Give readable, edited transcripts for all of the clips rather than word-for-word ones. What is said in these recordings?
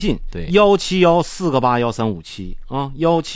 信对 171-4个8-1357啊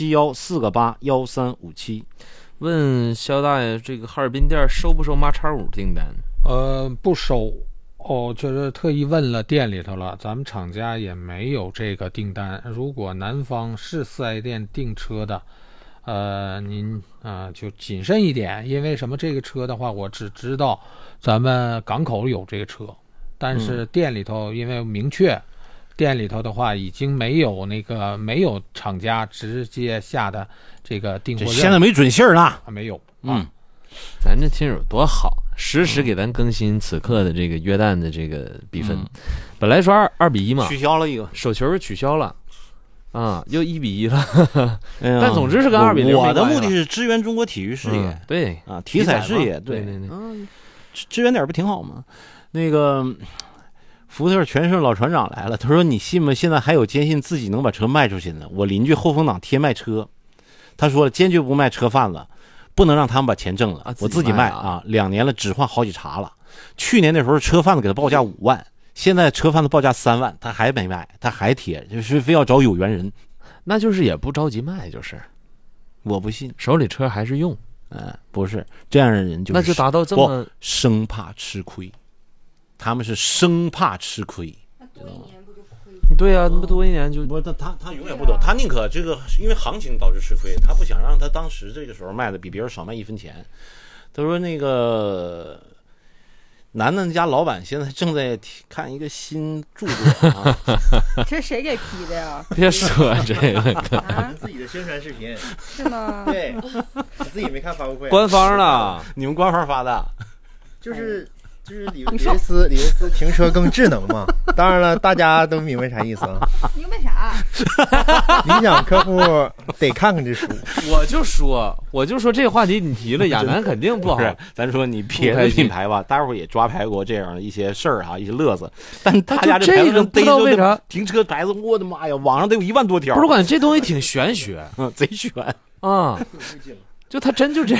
，171-4个8-1357。 问肖大爷，这个哈尔滨店收不收马叉5订单？ 不收。就是特意问了店里头了，咱们厂家也没有这个订单。如果南方是4S店订车的，您就谨慎一点，因为什么？这个车的话，我只知道咱们港口有这个车，但是店里头因为明确，店里头的话已经没有厂家直接下的这个订货任务， 现在没准信儿呢， 没有。 咱这听友多好，实时给咱更新此刻的这个约旦的这个比分。本来说2-1嘛， 取消了一个手球取消了。又1-1了，但总之是跟2-0。 我的目的是支援中国体育事业， 对啊，体彩事业，对，支援点不挺好吗？那个福特全胜老船长来了，他说：“你信吗？现在还有坚信自己能把车卖出去呢。我邻居后风挡贴卖车，他说了，坚决不卖车贩子，不能让他们把钱挣了，我自己卖啊！2年了，只换好几茬了。去年的时候，车贩子给他报价5万。”现在车贩子报价3万，他还没卖，他还贴，就是非要找有缘人， 那就是也不着急卖，就是我不信， 手里车还是用， 不是这样的人就是， 那就达到这么生怕吃亏，他们是生怕吃亏， 多1年不就亏？ 对啊，那不多1年就不，他永远不懂，他宁可这个因为行情导致吃亏，他不想让他当时这个时候卖的比别人少卖1分钱。他说那个。楠楠家老板现在正在看一个新著作啊， 这谁给批的呀？ 别说这个， 自己的宣传视频是吗？ 对，你自己没看发布会？ 官方的， 你们官方发的， 就是李维斯停车更智能嘛。当然了，大家都明白啥意思啊？ 明白啥？ 理想客户得看看这书。 我就说这个话题你提了，亚楠肯定不好。 咱说你别的品牌吧，待会儿也抓拍过这样的一些事儿啊，一些乐子。但大家这个不知道为啥停车牌子，我的妈呀，网上得有1万多条。 不是，感觉这东西挺玄学， 贼玄啊！就他真就这样。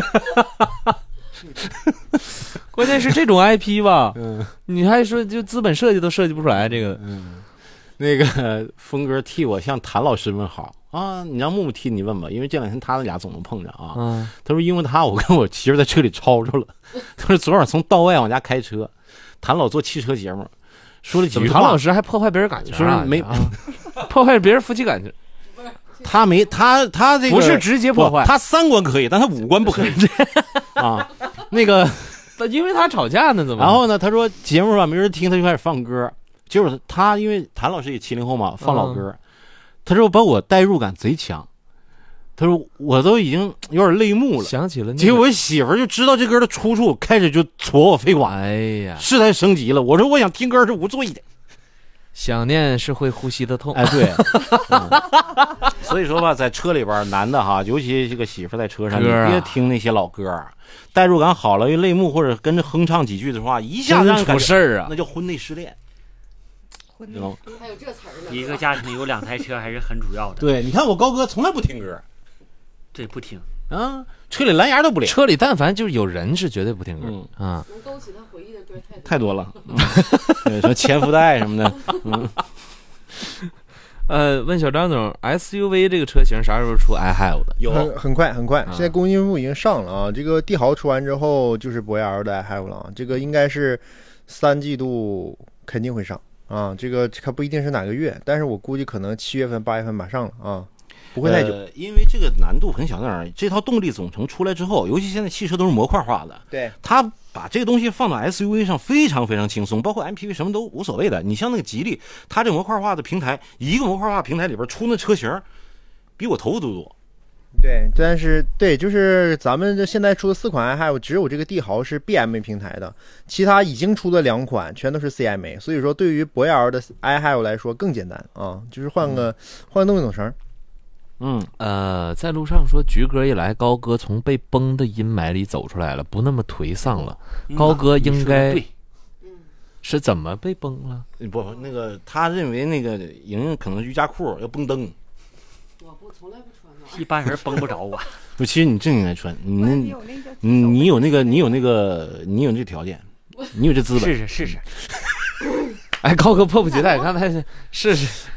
关键是这种 IP 吧，你还说就资本设计都设计不出来这个。 那个峰哥替我向谭老师问好啊，你让木木替你问吧，因为这2天他们俩总能碰着啊。他说因为我跟我媳妇在车里吵着了。他说昨晚从道外往家开车，谭老做汽车节目，说了几句话。 谭老师还破坏别人感情说没破坏别人夫妻感情。 他这个不是直接破坏， 他3观可以，但他5观不可以啊。那个， 因为他吵架呢，怎么？ 然后呢，他说节目吧没人听，他就开始放歌。结果他因为谭老师也70后嘛，放老歌，他说把我代入感贼强。他说我都已经有点泪目了， 想起了。 结果我媳妇就知道这歌的出处，开始就戳我肺管。 哎呀， 事态升级了。我说我想听歌是无罪的。 想念是会呼吸的痛。 哎，对。所以说吧，在车里边，男的哈，尤其这个媳妇在车上，你别听那些老歌，代入感好了，泪目或者跟着哼唱几句的话，一下子让人出事儿啊， 那叫婚内失恋。 还有这词儿呢？ 一个家庭有2台车还是很主要的。 对，你看我高哥从来不听歌， 这不听啊，车里蓝牙都不连。 车里但凡就是有人是绝对不听歌啊。 能勾起他回忆的歌太多了。什么前福袋什么的。 问小张总 ，SUV 这个车型啥时候出 iHave 的？ 有很快，现在工信部已经上了啊。这个帝豪出完之后就是博雅的 iHave 了啊。这个应该是3季度肯定会上啊。这个它不一定是哪个月，但是我估计可能7月份、8月份马上了啊。不会太久， 因为这个难度很小。那儿这套动力总成出来之后，尤其现在汽车都是模块化的， 对， 它把这个东西放到 SUV 上非常非常轻松，包括 MPV 什么都无所谓的。你像那个吉利，它这模块化的平台，一个模块化平台里边出那车型，比我头发都多。 对，但是对，就是咱们这现在出的4款 iHave， 只有这个帝豪是 BMA 平台的，其他已经出的2款全都是 CMA， 所以说对于博雅的 iHave 来说更简单啊，就是换个动力总成。 在路上说菊哥一来，高哥从被崩的阴霾里走出来了，不那么颓丧了。高哥应该是怎么被崩了？ 不，那个他认为那个莹莹可能瑜伽裤要崩灯。 我从来不穿的。 一般人崩不着我。 不，其实你真应该穿，你有这条件，你有这资本。 试试。 哎，高哥迫不及待，刚才是